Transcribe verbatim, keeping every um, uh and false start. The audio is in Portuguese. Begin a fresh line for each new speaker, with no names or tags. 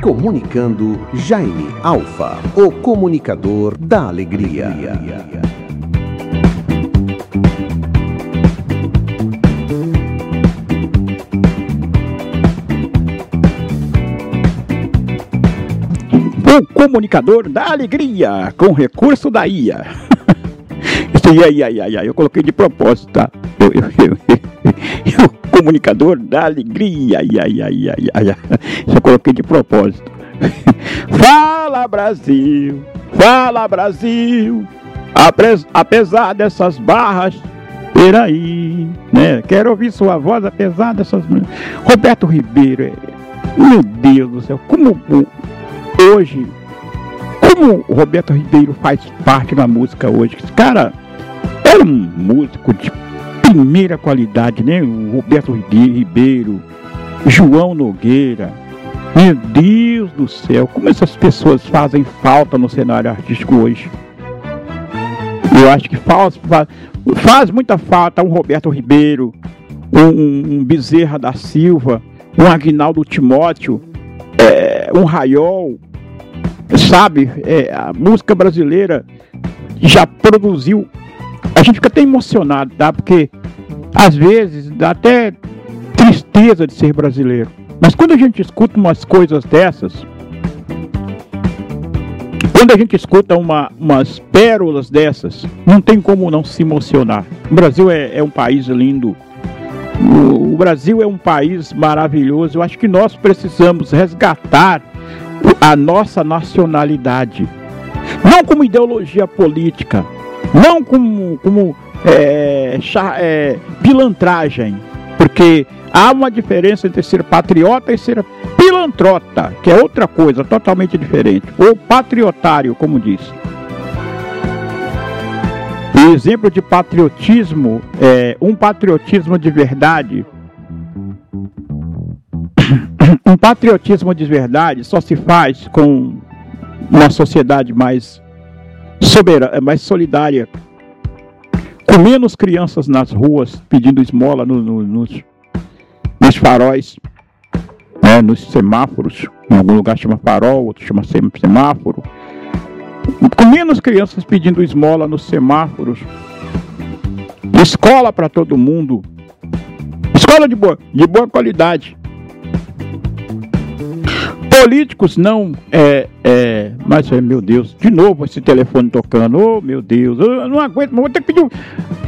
Comunicando Jaime Alfa, o comunicador da alegria.
O comunicador da alegria, com recurso da I A. Isso, ia, ia, ia, ia. Eu coloquei de propósito, tá? Eu, eu, eu, eu, o comunicador da alegria. Ia, ia, ia, ia, ia. Isso eu coloquei de propósito. Fala, Brasil! Fala, Brasil! Apres, apesar dessas barras, peraí, né? Quero ouvir sua voz, apesar dessas... Roberto Ribeiro, meu Deus do céu, como... Hoje, como o Roberto Ribeiro faz parte da música hoje? Esse cara era um músico de primeira qualidade, né? O Roberto Ribeiro, João Nogueira. Meu Deus do céu, como essas pessoas fazem falta no cenário artístico hoje. Eu acho que faz, faz, faz muita falta um Roberto Ribeiro, um, um Bezerra da Silva, um Aguinaldo Timóteo, é, um Raiol. Sabe, é, a música brasileira já produziu. A gente fica até emocionado, tá? Porque às vezes dá até tristeza de ser brasileiro. Mas quando a gente escuta umas coisas dessas, quando a gente escuta uma, umas pérolas dessas, não tem como não se emocionar. O Brasil é, é um país lindo. O, o Brasil é um país maravilhoso. Eu acho que nós precisamos resgatar a nossa nacionalidade, não como ideologia política, não como, como é, é, pilantragem, porque há uma diferença entre ser patriota e ser pilantrota, que é outra coisa totalmente diferente, ou patriotário, como diz. O exemplo de patriotismo, é, um patriotismo de verdade. Um patriotismo de verdade só se faz com uma sociedade mais soberana, mais solidária, com menos crianças nas ruas pedindo esmola no, no, nos, nos faróis, né, nos semáforos. Em algum lugar chama farol, outro chama semáforo. Com menos crianças pedindo esmola nos semáforos. Escola para todo mundo. Escola de boa, de boa qualidade. Políticos não, é, é, mas meu Deus, de novo esse telefone tocando, oh meu Deus, eu não aguento, vou ter que pedir,